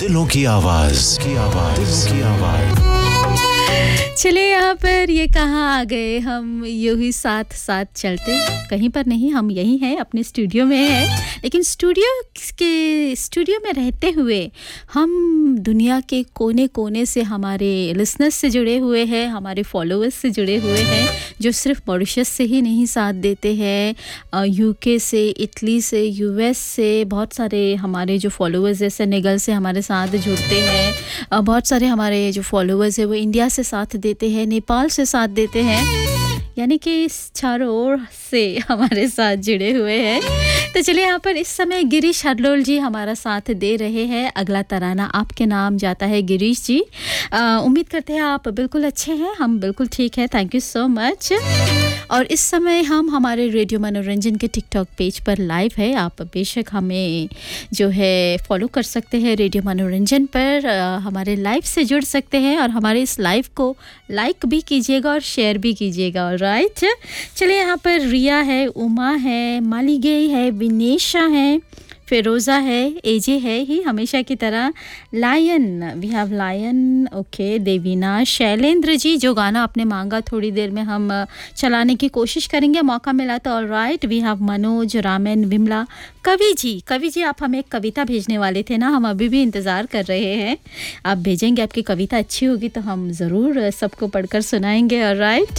दिलों की आवाज दिलों की आवाज। चले यहाँ पर ये कहाँ आ गए हम यूं ही साथ साथ चलते कहीं पर नहीं हम यहीं हैं अपने स्टूडियो में हैं लेकिन स्टूडियो में रहते हुए हम दुनिया के कोने-कोने से हमारे लिसनर्स से जुड़े हुए हैं हमारे फॉलोअर्स से जुड़े हुए हैं जो सिर्फ मॉरिशस से ही नहीं साथ देते हैं यूके से इटली से यूएस से बहुत सारे हमारे जो फॉलोअर्स हैं सेनेगल से हमारे साथ जुड़ते हैं बहुत सारे हमारे जो फॉलोअर्स हैं वो इंडिया से साथ देते हैं नेपाल से साथ देते हैं यानी कि इस चारों ओर से हमारे साथ जुड़े हुए हैं तो चलिए यहाँ पर इस समय गिरीश हरलोल जी हमारा साथ दे रहे हैं अगला तराना आपके नाम जाता है गिरीश जी उम्मीद करते हैं आप बिल्कुल अच्छे हैं हम बिल्कुल ठीक है थैंक यू सो मच और इस समय हम हमारे रेडियो मनोरंजन के टिकटॉक पेज पर लाइव है आप बेशक हमें जो है फॉलो कर सकते हैं रेडियो मनोरंजन पर हमारे लाइव से जुड़ सकते हैं और हमारे इस लाइव को लाइक भी कीजिएगा और शेयर भी कीजिएगा राइट चलिए यहाँ पर रिया है उमा है मालीगई है विनेशा है फिरोज़ा है एजे है ही हमेशा की तरह lion we have lion okay Devina Shailendra ji जो गाना आपने मांगा थोड़ी देर में हम चलाने की कोशिश करेंगे मौका मिला तो alright we have Manoj Raman Vimla कवि जी आप हमें एक कविता भेजने वाले थे ना हम अभी भी इंतज़ार कर रहे हैं आप भेजेंगे आपकी कविता अच्छी होगी तो हम ज़रूर सबको पढ़कर सुनाएंगे ऑलराइट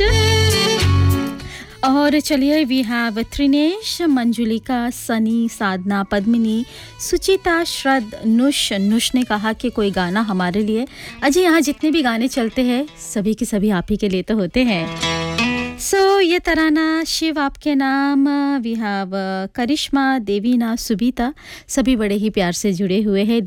और चलिए वी हैव त्रिनेश मंजुलिका सनी साधना पद्मिनी सुचिता श्रद्ध नुश ने कहा कि कोई गाना हमारे लिए अजी यहाँ जितने भी गाने चलते हैं सभी के सभी आप ही के लिए तो होते हैं सो ये तराना शिव आपके नाम वी हैव करिश्मा देवीना सुबीता सभी बड़े ही प्यार से जुड़े हुए हैं